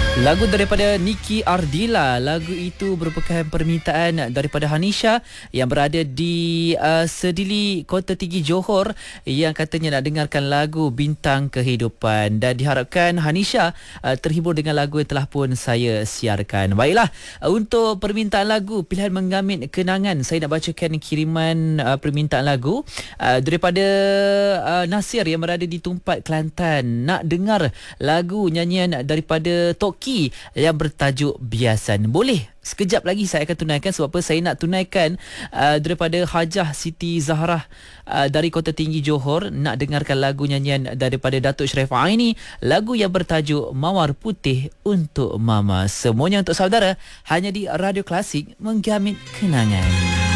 Lagu daripada Niki Ardila. Lagu itu merupakan permintaan daripada Hanisha yang berada di Sedili, Kota Tinggi, Johor, yang katanya nak dengarkan lagu Bintang Kehidupan, dan diharapkan Hanisha terhibur dengan lagu yang telah pun saya siarkan. Baiklah, untuk permintaan lagu pilihan mengamit kenangan, saya nak bacakan kiriman permintaan lagu daripada Nasir yang berada di Tumpat, Kelantan. Nak dengar lagu nyanyian daripada Toki yang bertajuk Biasan. Boleh? Sekejap lagi saya akan tunaikan. Sebab apa? Saya nak tunaikan daripada Hajah Siti Zahrah dari Kota Tinggi, Johor. Nak dengarkan lagu nyanyian daripada Datuk Sharif Aini, lagu yang bertajuk Mawar Putih untuk Mama. Semuanya untuk saudara, hanya di Radio Klasik, menggamit kenangan.